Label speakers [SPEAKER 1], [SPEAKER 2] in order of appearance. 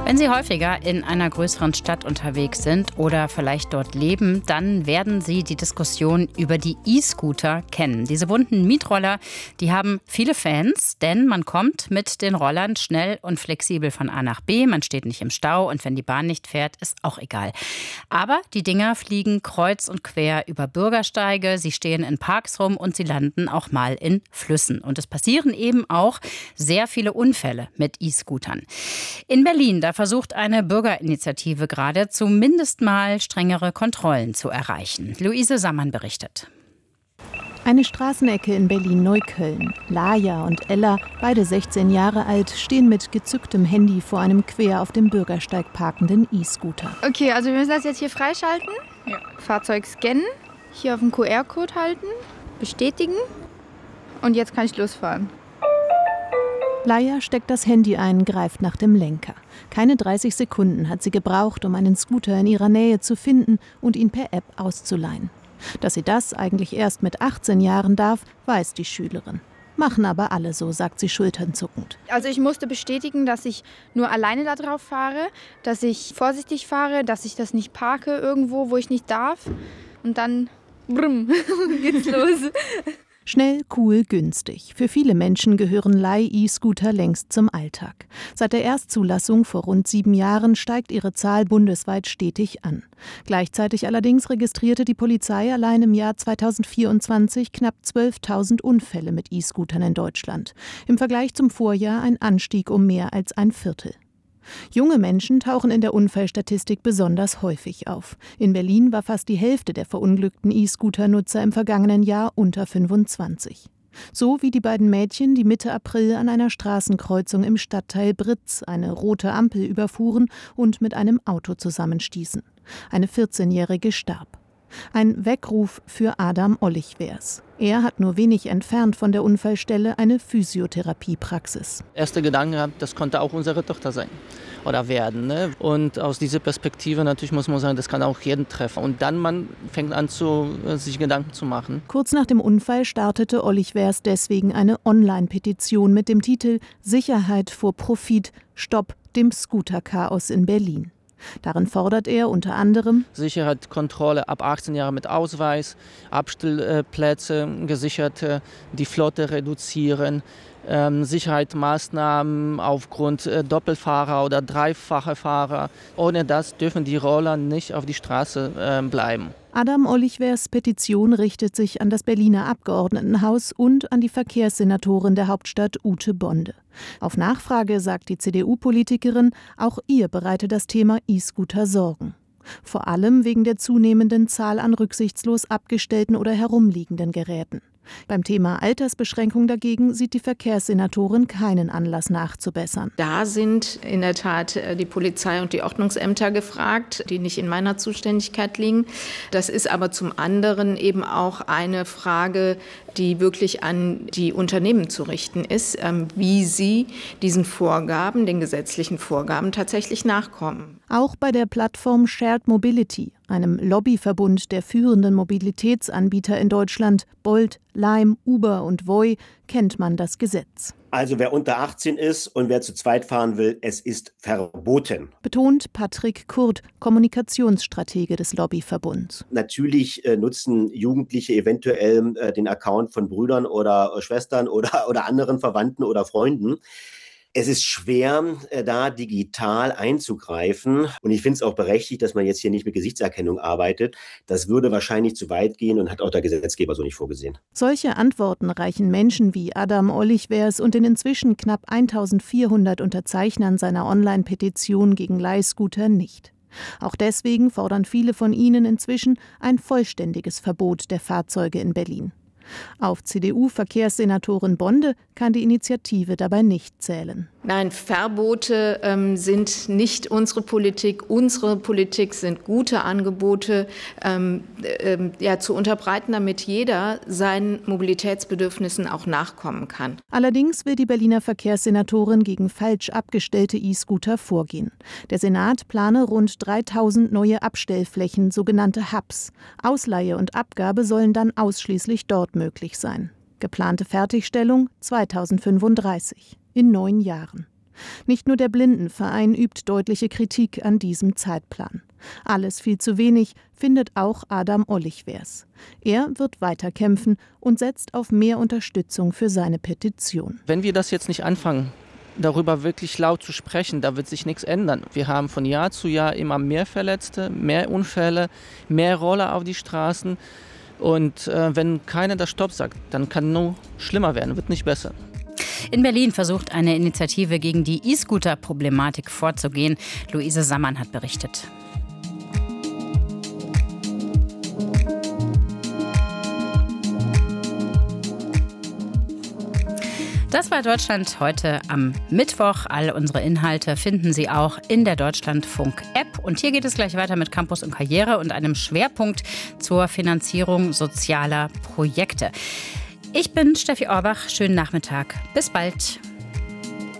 [SPEAKER 1] Wenn Sie häufiger in einer größeren Stadt unterwegs sind oder vielleicht dort leben, dann werden Sie die Diskussion über die E-Scooter kennen. Diese bunten Mietroller, die haben viele Fans, denn man kommt mit den Rollern schnell und flexibel von A nach B. Man steht nicht im Stau und wenn die Bahn nicht fährt, ist auch egal. Aber die Dinger fliegen kreuz und quer über Bürgersteige, sie stehen in Parks rum und sie landen auch mal in Flüssen. Und es passieren eben auch sehr viele Unfälle mit E-Scootern. In Berlin, da versucht eine Bürgerinitiative gerade, zumindest mal strengere Kontrollen zu erreichen. Luise Sammann berichtet.
[SPEAKER 2] Eine Straßenecke in Berlin-Neukölln. Laja und Ella, beide 16 Jahre alt, stehen mit gezücktem Handy vor einem quer auf dem Bürgersteig parkenden E-Scooter.
[SPEAKER 3] Okay, also wir müssen das jetzt hier freischalten.
[SPEAKER 4] Ja.
[SPEAKER 3] Fahrzeug scannen, hier auf den QR-Code halten, bestätigen und jetzt kann ich losfahren.
[SPEAKER 2] Laia steckt das Handy ein, greift nach dem Lenker. Keine 30 Sekunden hat sie gebraucht, um einen Scooter in ihrer Nähe zu finden und ihn per App auszuleihen. Dass sie das eigentlich erst mit 18 Jahren darf, weiß die Schülerin. Machen aber alle so, sagt sie schulternzuckend.
[SPEAKER 3] Also ich musste bestätigen, dass ich nur alleine da drauf fahre, dass ich vorsichtig fahre, dass ich das nicht parke irgendwo, wo ich nicht darf. Und dann brumm, geht's los.
[SPEAKER 2] Schnell, cool, günstig. Für viele Menschen gehören Leih-E-Scooter längst zum Alltag. Seit der Erstzulassung vor rund 7 Jahren steigt ihre Zahl bundesweit stetig an. Gleichzeitig allerdings registrierte die Polizei allein im Jahr 2024 knapp 12.000 Unfälle mit E-Scootern in Deutschland. Im Vergleich zum Vorjahr ein Anstieg um mehr als ein Viertel. Junge Menschen tauchen in der Unfallstatistik besonders häufig auf. In Berlin war fast die Hälfte der verunglückten E-Scooter-Nutzer im vergangenen Jahr unter 25. So wie die beiden Mädchen, die Mitte April an einer Straßenkreuzung im Stadtteil Britz eine rote Ampel überfuhren und mit einem Auto zusammenstießen. Eine 14-Jährige starb. Ein Weckruf für Adam Ollichwers. Er hat nur wenig entfernt von der Unfallstelle eine Physiotherapiepraxis.
[SPEAKER 5] Erster Gedanke, das konnte auch unsere Tochter sein oder werden. Ne? Und aus dieser Perspektive natürlich muss man sagen, das kann auch jeden treffen. Und dann man fängt an, sich Gedanken zu machen.
[SPEAKER 2] Kurz nach dem Unfall startete Ollichwers deswegen eine Online-Petition mit dem Titel “Sicherheit vor Profit, Stopp dem Scooter-Chaos in Berlin”. Darin fordert er unter anderem
[SPEAKER 5] Sicherheit, Kontrolle ab 18 Jahren mit Ausweis, Abstellplätze gesicherte, die Flotte reduzieren, Sicherheitsmaßnahmen aufgrund Doppelfahrer oder dreifacher Fahrer. Ohne das dürfen die Roller nicht auf die Straße bleiben.
[SPEAKER 2] Adam Ollichwers Petition richtet sich an das Berliner Abgeordnetenhaus und an die Verkehrssenatorin der Hauptstadt Ute Bonde. Auf Nachfrage sagt die CDU-Politikerin, auch ihr bereite das Thema E-Scooter Sorgen. Vor allem wegen der zunehmenden Zahl an rücksichtslos abgestellten oder herumliegenden Geräten. Beim Thema Altersbeschränkung dagegen sieht die Verkehrssenatorin keinen Anlass nachzubessern.
[SPEAKER 4] Da sind in der Tat die Polizei und die Ordnungsämter gefragt, die nicht in meiner Zuständigkeit liegen. Das ist aber zum anderen eben auch eine Frage, die wirklich an die Unternehmen zu richten ist, wie sie diesen Vorgaben, den gesetzlichen Vorgaben tatsächlich nachkommen.
[SPEAKER 2] Auch bei der Plattform Shared Mobility, einem Lobbyverbund der führenden Mobilitätsanbieter in Deutschland, Bolt, Lime, Uber und Voi, kennt man das Gesetz.
[SPEAKER 6] Also wer unter 18 ist und wer zu zweit fahren will, es ist verboten.
[SPEAKER 2] Betont Patrick Kurt, Kommunikationsstratege des Lobbyverbunds.
[SPEAKER 6] Natürlich nutzen Jugendliche eventuell den Account von Brüdern oder Schwestern oder anderen Verwandten oder Freunden. Es ist schwer, da digital einzugreifen. Und ich finde es auch berechtigt, dass man jetzt hier nicht mit Gesichtserkennung arbeitet. Das würde wahrscheinlich zu weit gehen und hat auch der Gesetzgeber so nicht vorgesehen.
[SPEAKER 2] Solche Antworten reichen Menschen wie Adam Ollichwers und den inzwischen knapp 1400 Unterzeichnern seiner Online-Petition gegen Leihscooter nicht. Auch deswegen fordern viele von ihnen inzwischen ein vollständiges Verbot der Fahrzeuge in Berlin. Auf CDU-Verkehrssenatorin Bonde kann die Initiative dabei nicht zählen.
[SPEAKER 4] Nein, Verbote sind nicht unsere Politik. Unsere Politik sind gute Angebote zu unterbreiten, damit jeder seinen Mobilitätsbedürfnissen auch nachkommen kann.
[SPEAKER 2] Allerdings will die Berliner Verkehrssenatorin gegen falsch abgestellte E-Scooter vorgehen. Der Senat plane rund 3.000 neue Abstellflächen, sogenannte Hubs. Ausleihe und Abgabe sollen dann ausschließlich dort möglich sein. Geplante Fertigstellung 2035, in 9 Jahren. Nicht nur der Blindenverein übt deutliche Kritik an diesem Zeitplan. Alles viel zu wenig, findet auch Adam Ollichwers. Er wird weiter kämpfen und setzt auf mehr Unterstützung für seine Petition.
[SPEAKER 5] Wenn wir das jetzt nicht anfangen, darüber wirklich laut zu sprechen, da wird sich nichts ändern. Wir haben von Jahr zu Jahr immer mehr Verletzte, mehr Unfälle, mehr Roller auf die Straßen. Und wenn keiner das Stopp sagt, dann kann nur schlimmer werden, wird nicht besser.
[SPEAKER 1] In Berlin versucht eine Initiative gegen die E-Scooter-Problematik vorzugehen. Luise Sammann hat berichtet. Das war Deutschland heute am Mittwoch. All unsere Inhalte finden Sie auch in der Deutschlandfunk-App. Und hier geht es gleich weiter mit Campus und Karriere und einem Schwerpunkt zur Finanzierung sozialer Projekte. Ich bin Steffi Orbach. Schönen Nachmittag. Bis bald.